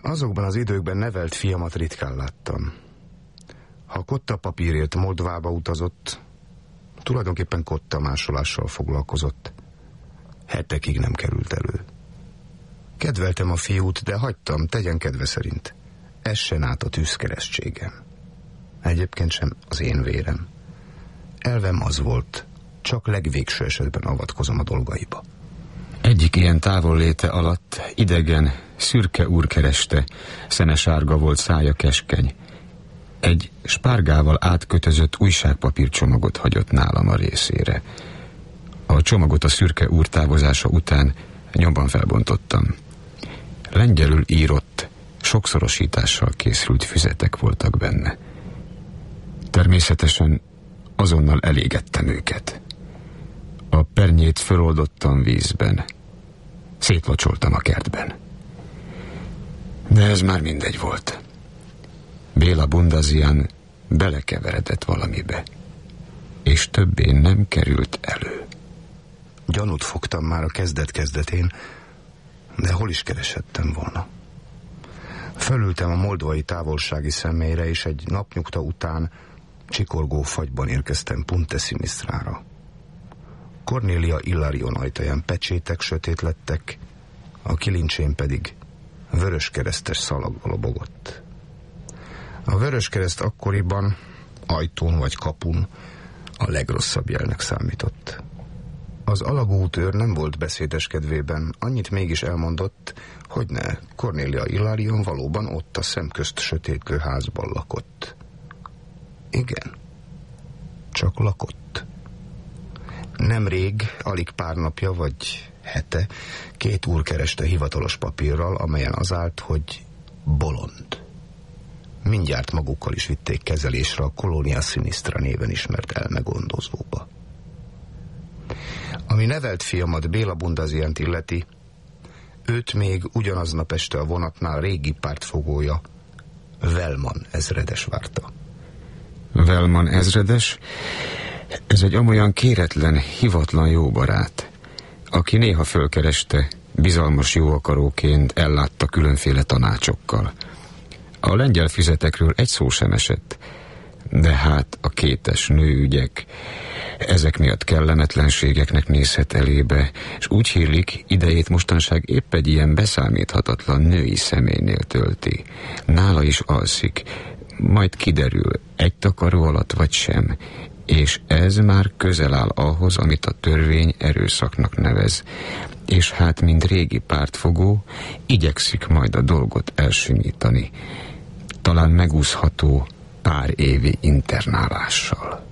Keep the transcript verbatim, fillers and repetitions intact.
Azokban az időkben nevelt fiamat ritkán láttam. Ha kotta papírért Moldvába utazott, tulajdonképpen kotta másolással foglalkozott. Hetekig nem került elő. Kedveltem a fiút, de hagytam, tegyen kedve szerint. Essen át a tűzkeresztségem. Egyébként sem az én vérem. Elvem az volt, csak legvégső esetben avatkozom a dolgaiba. Egyik ilyen távolléte alatt idegen, szürke úr kereste, szenesárga volt szája keskeny. Egy spárgával átkötözött újságpapír csomagot hagyott nálam a részére. A csomagot a szürke úr távozása után nyomban felbontottam. Lengyelül írott, sokszorosítással készült füzetek voltak benne. Természetesen azonnal elégettem őket. A pernyét föloldottam vízben. Szétlocsoltam a kertben. De ez már mindegy volt. Béla Bundazian belekeveredett valamibe, és többé nem került elő. Gyanút fogtam már a kezdet-kezdetén, de hol is keresettem volna. Fölültem a moldvai távolsági személyre, és egy napnyugta után csikorgó fagyban érkeztem Punta Sinistrára. Cornélia Illarion ajtaján pecsétek sötét lettek, a kilincsén pedig vöröskeresztes szalag lobogott. A vöröskereszt akkoriban ajtón vagy kapun a legrosszabb jelnek számított. Az alagútőr nem volt beszédes kedvében, annyit mégis elmondott, hogy ne, Cornélia Illarion valóban ott a szemközt sötétlő házban lakott. Igen, csak lakott. Nemrég, alig pár napja vagy hete, két úr kereste hivatalos papírral, amelyen az állt, hogy bolond. Mindjárt magukkal is vitték kezelésre a Colonia Sinistra néven ismert elmegondozóba. Ami nevelt fiamat, Béla Bundaziant illeti, őt még ugyanaznap este a vonatnál régi pártfogója, Velman ezredes várta. Velman ezredes? Ez egy amolyan kéretlen, hivatlan jó barát, aki néha fölkereste, bizalmas jóakaróként ellátta különféle tanácsokkal. A lengyel füzetekről egy szó sem esett, de hát a kétes nőügyek, ezek miatt kellemetlenségeknek nézhet elébe, és úgy hírlik, idejét mostanság épp egy ilyen beszámíthatatlan női személynél tölti. Nála is alszik, majd kiderül, egy takaró alatt vagy sem, és ez már közel áll ahhoz, amit a törvény erőszaknak nevez, és hát, mint régi pártfogó, igyekszik majd a dolgot elsimítani, talán megúszható pár évi internálással.